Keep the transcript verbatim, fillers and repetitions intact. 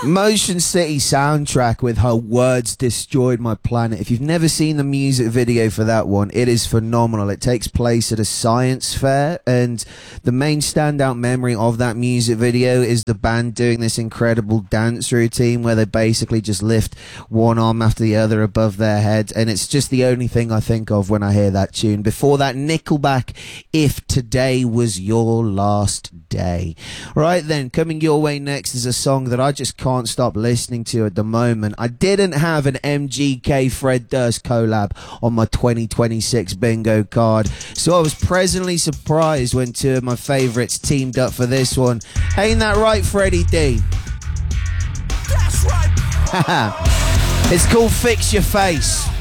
Motion City soundtrack with Her Words Destroyed My Planet. If you've never seen the music video for that one, it is phenomenal. It takes place at a science fair, and the main standout memory of that music video is the band doing this incredible dance routine where they basically just lift one arm after the other above their head, and it's just the only thing I think of when I hear that tune. Before that, Nickelback, If Today Was Your Last Day. Right then, coming your way next is a song that I just can't stop listening to at the moment. I didn't have an M G K Fred Durst collab on my twenty twenty-six bingo card, so I was pleasantly surprised when two of my favourites teamed up for this one. Ain't that right, Freddie D? That's right. It's called Fix Your Face.